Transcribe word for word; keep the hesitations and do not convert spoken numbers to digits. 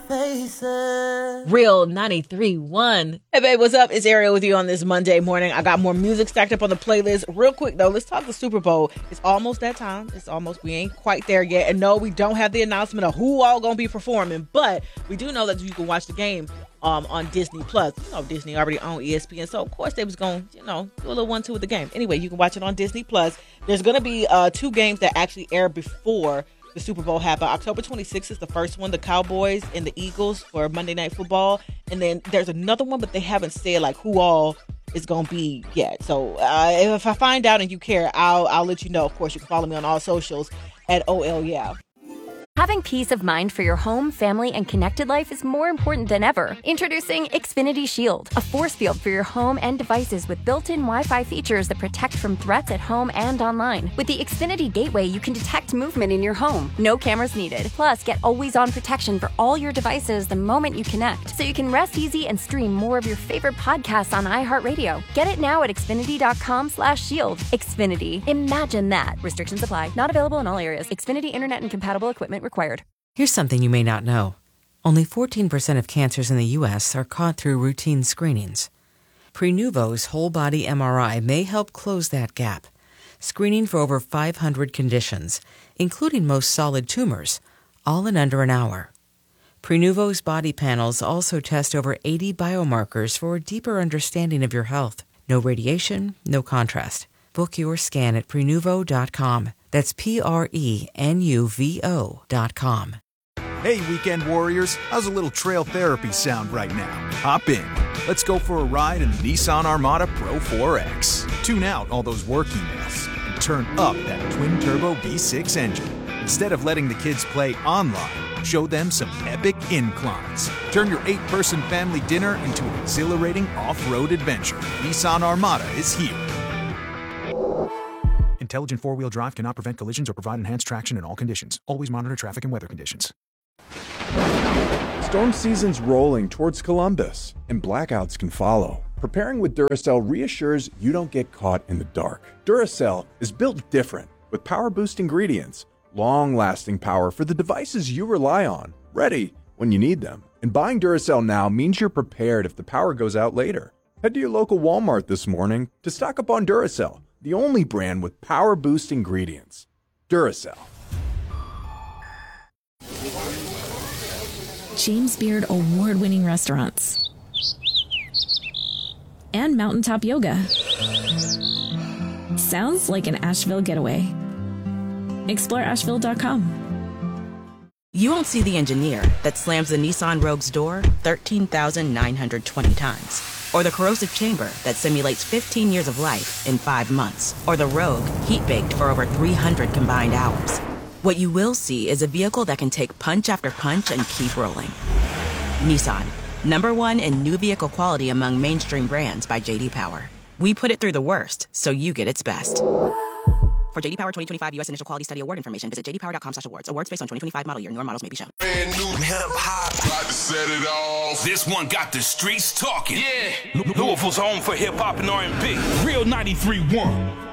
faces. Real ninety-three point one. Hey, babe, what's up? It's Ariel with you on this Monday morning. I got more music stacked up on the playlist. Real quick, though, let's talk the Super Bowl. It's almost that time. It's almost, we ain't quite there yet. And no, we don't have the announcement of who all going to be performing. But we do know that you can watch the game um, on Disney Plus. You know, Disney already owned E S P N. So, of course, they was going to, you know, do a little one-two with the game. Anyway, you can watch it on Disney Plus. There's going to be uh, two games that actually air before the Super Bowl happened. October twenty-sixth is the first one, the Cowboys and the Eagles for Monday Night Football. And then there's another one, but they haven't said like who all is going to be yet. So uh, if I find out and you care, I'll I'll let you know. Of course, you can follow me on all socials at O L Yeah. Having peace of mind for your home, family, and connected life is more important than ever. Introducing Xfinity Shield, a force field for your home and devices with built-in Wi-Fi features that protect from threats at home and online. With the Xfinity Gateway, you can detect movement in your home. No cameras needed. Plus, get always-on protection for all your devices the moment you connect, so you can rest easy and stream more of your favorite podcasts on iHeartRadio. Get it now at Xfinity.com slash shield. Xfinity. Imagine that. Restrictions apply. Not available in all areas. Xfinity Internet and compatible equipment required. Here's something you may not know. Only fourteen percent of cancers in the U S are caught through routine screenings. Prenuvo's whole-body M R I may help close that gap, screening for over five hundred conditions, including most solid tumors, all in under an hour. Prenuvo's body panels also test over eighty biomarkers for a deeper understanding of your health. No radiation, no contrast. Book your scan at Prenuvo dot com. That's P R E N U V O dot com. Hey, weekend warriors, how's a little trail therapy sound right now? Hop in. Let's go for a ride in the Nissan Armada Pro four X. Tune out all those work emails and turn up that twin-turbo V six engine. Instead of letting the kids play online, show them some epic inclines. Turn your eight-person family dinner into an exhilarating off-road adventure. Nissan Armada is here. Intelligent four-wheel drive cannot prevent collisions or provide enhanced traction in all conditions. Always monitor traffic and weather conditions. Storm season's rolling towards Columbus, and blackouts can follow. Preparing with Duracell reassures you don't get caught in the dark. Duracell is built different, with power-boost ingredients, long-lasting power for the devices you rely on, ready when you need them. And buying Duracell now means you're prepared if the power goes out later. Head to your local Walmart this morning to stock up on Duracell, the only brand with power-boost ingredients. Duracell. James Beard award-winning restaurants. And mountaintop yoga. Sounds like an Asheville getaway. Explore Asheville dot com. You won't see the engineer that slams the Nissan Rogue's door thirteen thousand nine hundred twenty times. Or the corrosive chamber that simulates fifteen years of life in five months. Or the Rogue heat-baked for over three hundred combined hours. What you will see is a vehicle that can take punch after punch and keep rolling. Nissan, number one in new vehicle quality among mainstream brands by J D Power. We put it through the worst, so you get its best. For J D Power twenty twenty-five U S Initial Quality Study Award information, visit j d power dot com slash awards. Awards based on twenty twenty-five model year. Newer models may be shown. Brand new hip hop, about to set it off. This one got the streets talking. Yeah, Louisville's home for hip hop and R and B. Real ninety-three point one.